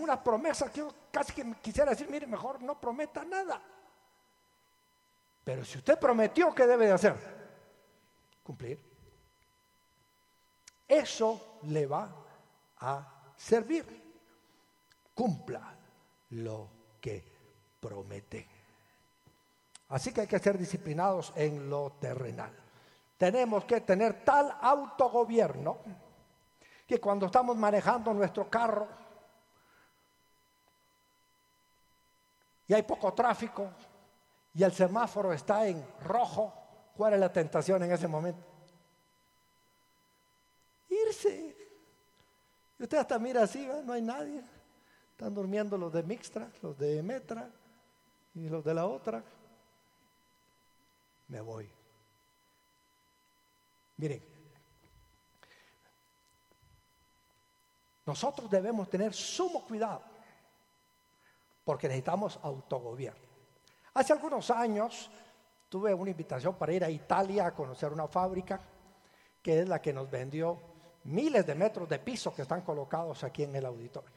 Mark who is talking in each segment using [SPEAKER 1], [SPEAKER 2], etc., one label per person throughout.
[SPEAKER 1] unas promesas que yo casi que quisiera decir, mire, mejor no prometa nada. Pero si usted prometió, ¿qué debe de hacer? Cumplir. Eso le va a servir. Cumpla lo que promete. Así que hay que ser disciplinados en lo terrenal. Tenemos que tener tal autogobierno que cuando estamos manejando nuestro carro y hay poco tráfico y el semáforo está en rojo, ¿cuál es la tentación en ese momento? Irse. Y usted hasta mira así, ¿verdad? No hay nadie. Están durmiendo los de Mixtra, los de Metra y los de la otra. Me voy. Miren, nosotros debemos tener sumo cuidado porque necesitamos autogobierno. Hace algunos años tuve una invitación para ir a Italia a conocer una fábrica que es la que nos vendió miles de metros de piso que están colocados aquí en el auditorio.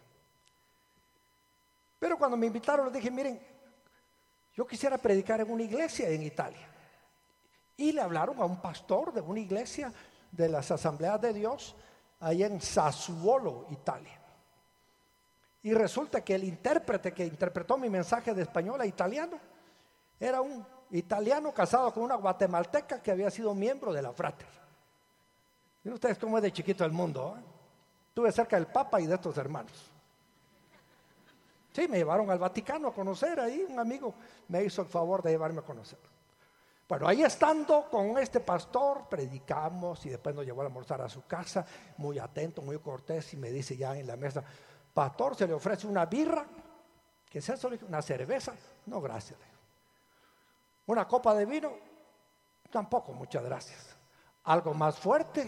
[SPEAKER 1] Pero cuando me invitaron les dije, miren, yo quisiera predicar en una iglesia en Italia. Y le hablaron a un pastor de una iglesia de las Asambleas de Dios ahí en Sassuolo, Italia. Y resulta que el intérprete que interpretó mi mensaje de español a italiano era un italiano casado con una guatemalteca que había sido miembro de la Frater. Miren ustedes cómo es de chiquito el mundo, ¿eh? Estuve cerca del Papa y de estos hermanos. Sí, me llevaron al Vaticano a conocer ahí, un amigo me hizo el favor de llevarme a conocer. Bueno, ahí estando con este pastor, predicamos y después nos llevó a almorzar a su casa, muy atento, muy cortés, y me dice ya en la mesa, pastor, ¿se le ofrece una birra? ¿Qué es eso? ¿Una cerveza? No, gracias. ¿Una copa de vino? Tampoco, muchas gracias. ¿Algo más fuerte?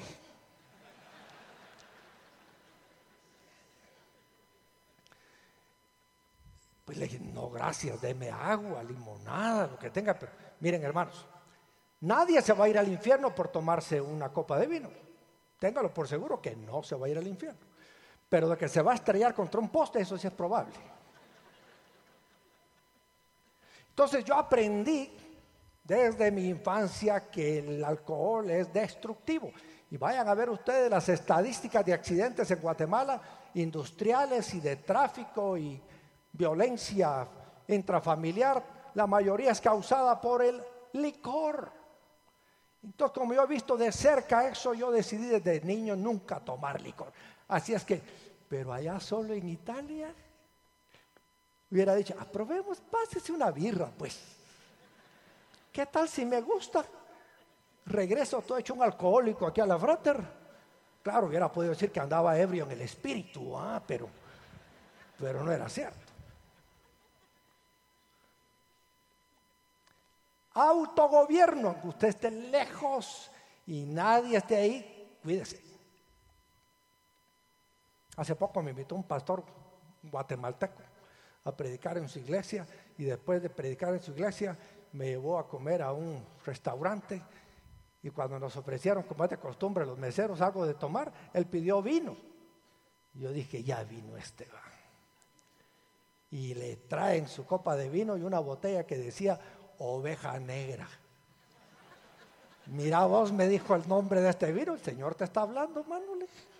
[SPEAKER 1] Pues le dije, no, gracias, deme agua, limonada, lo que tenga. Pero miren, hermanos, nadie se va a ir al infierno por tomarse una copa de vino. Téngalo por seguro que no se va a ir al infierno. Pero de que se va a estrellar contra un poste, eso sí es probable. Entonces yo aprendí desde mi infancia que el alcohol es destructivo. Y vayan a ver ustedes las estadísticas de accidentes en Guatemala, industriales y de tráfico y violencia intrafamiliar, la mayoría es causada por el licor. Entonces, como yo he visto de cerca eso, yo decidí desde niño nunca tomar licor. Así es que, pero allá solo en Italia, hubiera dicho, probemos, pásese una birra, pues. ¿Qué tal si me gusta? Regreso todo hecho un alcohólico aquí a la Frater. Claro, hubiera podido decir que andaba ebrio en el espíritu, pero no era cierto. Autogobierno, aunque usted esté lejos y nadie esté ahí, cuídese. Hace poco me invitó un pastor guatemalteco a predicar en su iglesia y después de predicar en su iglesia me llevó a comer a un restaurante y cuando nos ofrecieron, como es de costumbre, los meseros algo de tomar, él pidió vino. Yo dije, ya vino este va. Y le traen su copa de vino y una botella que decía Oveja Negra. Mira vos, me dijo el nombre de este vino, el Señor te está hablando, Manuel.